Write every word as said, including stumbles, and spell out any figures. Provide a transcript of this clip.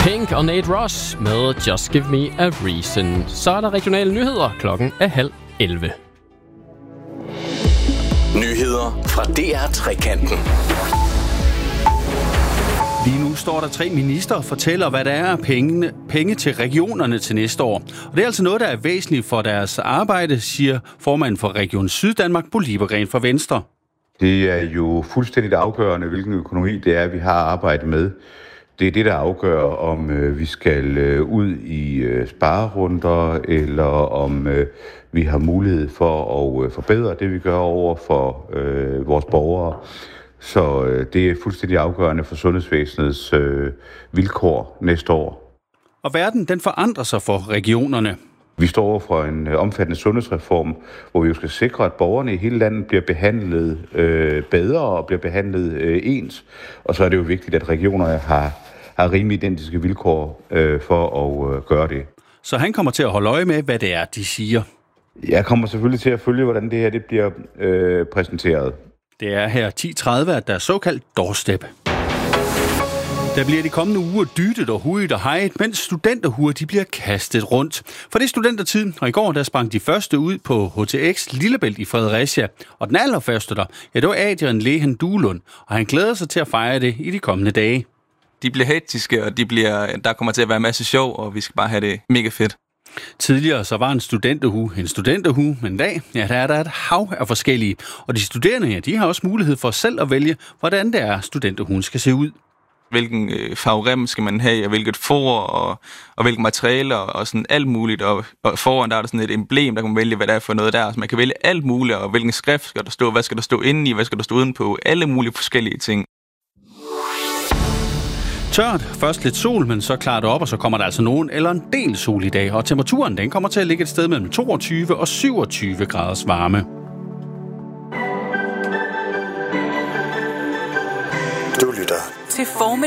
Pink og Nate Ross med Just Give Me a Reason. Så er der regionale nyheder. Klokken er halv elleve. Nyheder fra D R Trekanten. Lige nu står der tre minister og fortæller, hvad der er af penge, penge til regionerne til næste år. Og det er altså noget, der er væsentligt for deres arbejde, siger formanden for Region Syddanmark, Bo Liebergreen fra Venstre. Det er jo fuldstændigt afgørende, hvilken økonomi det er, vi har arbejdet med. Det er det, der afgør, om øh, vi skal øh, ud i øh, sparerunder, eller om øh, vi har mulighed for at øh, forbedre det, vi gør over for øh, vores borgere. Så øh, det er fuldstændig afgørende for sundhedsvæsenets øh, vilkår næste år. Og verden, den forandrer sig for regionerne. Vi står over for en øh, omfattende sundhedsreform, hvor vi jo skal sikre, at borgerne i hele landet bliver behandlet øh, bedre og bliver behandlet øh, ens. Og så er det jo vigtigt, at regionerne har, har rimelig identiske vilkår øh, for at øh, gøre det. Så han kommer til at holde øje med, hvad det er, de siger. Jeg kommer selvfølgelig til at følge, hvordan det her det bliver øh, præsenteret. Det er her ti tredive, at der er såkaldt doorstep. Der bliver de kommende uger dyttet og hudet og hejet, mens studenterhuer de bliver kastet rundt. For det er studentertid, og i går der sprang de første ud på H T X Lillebælt i Fredericia. Og den allerførste der, ja, det var Adrian Lehen Duelund, og han glæder sig til at fejre det i de kommende dage. De bliver hektiske, og de bliver, der kommer til at være en masse sjov, og vi skal bare have det mega fedt. Tidligere så var en studenterhue en studenterhue, men i dag, ja, der er der et hav af forskellige. Og de studerende her, de har også mulighed for selv at vælge, hvordan det er, studenterhuen skal se ud. Hvilken øh, farverem skal man have, og hvilket for, og, og hvilke materialer, og sådan alt muligt. Og, og foran der er der sådan et emblem, der kan man vælge, hvad der er for noget der. Så man kan vælge alt muligt, og hvilken skrift skal der stå, hvad skal der stå indeni, hvad skal der stå udenpå, alle mulige forskellige ting. Tørt, først lidt sol, men så klarer det op, og så kommer der altså nogen eller en del sol i dag. Og temperaturen, den kommer til at ligge et sted mellem toogtyve og syvogtyve graders varme. Du lytter til formiddag.